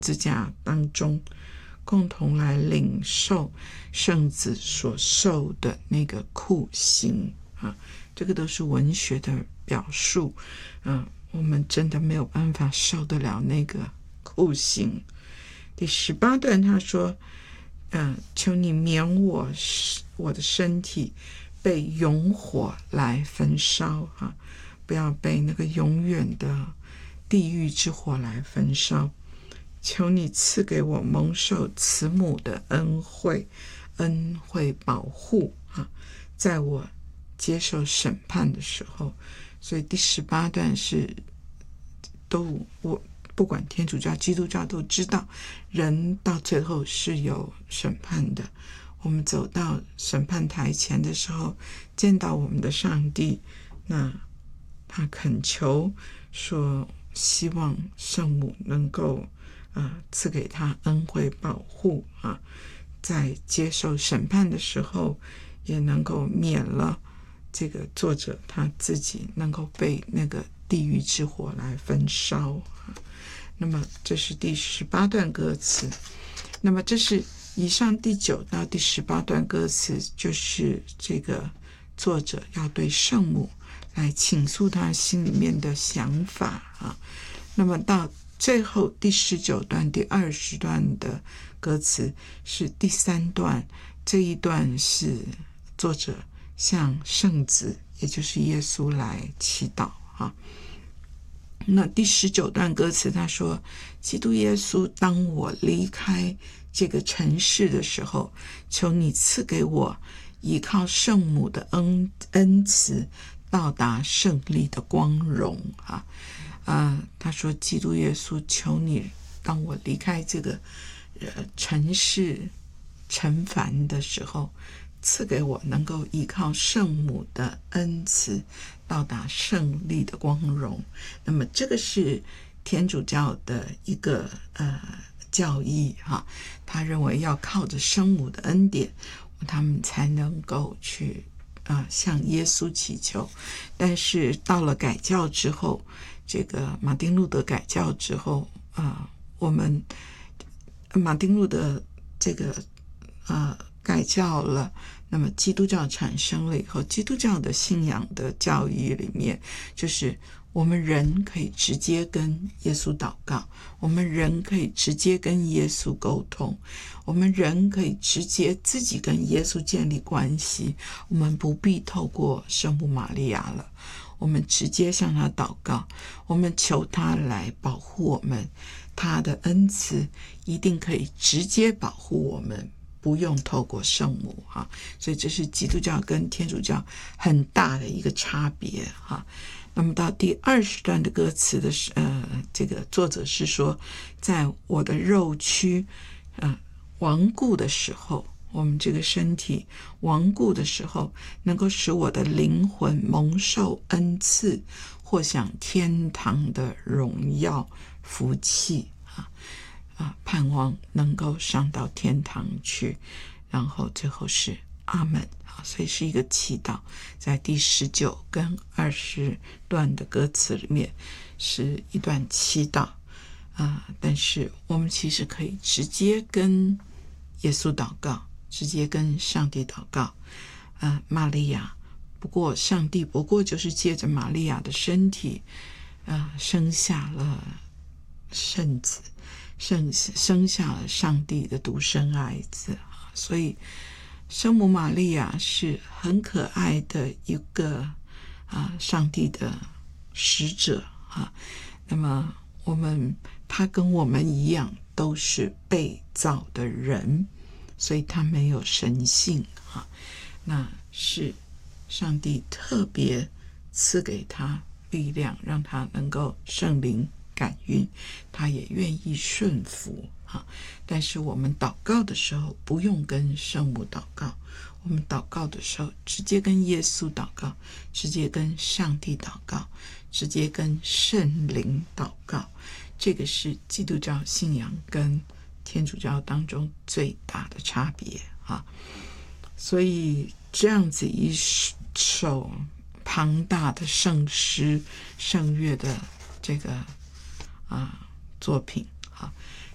字架当中，共同来领受圣子所受的那个酷刑啊，这个都是文学的表述。我们真的没有办法受得了那个酷刑。第18段他说，求你免我的身体被永火来焚烧哈，不要被那个永远的地狱之火来焚烧。求你赐给我蒙受慈母的恩惠保护啊，在我接受审判的时候。所以第18段是我不管天主教基督教都知道，人到最后是有审判的。我们走到审判台前的时候，见到我们的上帝，那他恳求说，希望圣母能够赐给他恩惠保护啊，在接受审判的时候也能够免了这个作者他自己能够被那个地狱之火来焚烧。那么这是第18段歌词。那么这是以上第9到第18段歌词，就是这个作者要对圣母来倾诉他心里面的想法啊。那么到最后第19段第20段的歌词是第3段，这一段是作者向圣子也就是耶稣来祈祷啊。那第19段歌词他说，基督耶稣，当我离开这个城市的时候，求你赐给我依靠圣母的恩慈，到达胜利的光荣啊。他说，基督耶稣，求你当我离开这个城市尘凡的时候，赐给我能够依靠圣母的恩慈，到达胜利的光荣。那么这个是天主教的一个教义哈，他认为要靠着圣母的恩典，他们才能够去向耶稣祈求。但是到了改教之后，这个马丁路德改教之后我们马丁路德这个改教了，那么基督教产生了以后，基督教的信仰的教义里面，就是我们人可以直接跟耶稣祷告，我们人可以直接跟耶稣沟通，我们人可以直接自己跟耶稣建立关系，我们不必透过圣母玛利亚了，我们直接向他祷告，我们求他来保护我们，他的恩慈一定可以直接保护我们，不用透过圣母哈。所以这是基督教跟天主教很大的一个差别哈。那么到第20段的歌词的这个作者是说，在我的肉躯顽固的时候，我们这个身体顽固的时候，能够使我的灵魂蒙受恩赐，或享天堂的荣耀福气盼望能够上到天堂去。然后最后是阿们，所以是一个祈祷，在第19跟20段的歌词里面是一段祈祷但是我们其实可以直接跟耶稣祷告，直接跟上帝祷告玛利亚，不过上帝不过就是借着玛利亚的身体生下了圣子，生下了上帝的独生爱子。所以圣母玛利亚是很可爱的一个上帝的使者那么他跟我们一样都是被造的人，所以他没有神性那是上帝特别赐给他力量，让他能够圣灵感孕，他也愿意顺服但是我们祷告的时候不用跟圣母祷告，我们祷告的时候直接跟耶稣祷告，直接跟上帝祷告，直接跟圣灵祷告。这个是基督教信仰跟天主教当中最大的差别所以这样子一首庞大的圣诗圣乐的这个作品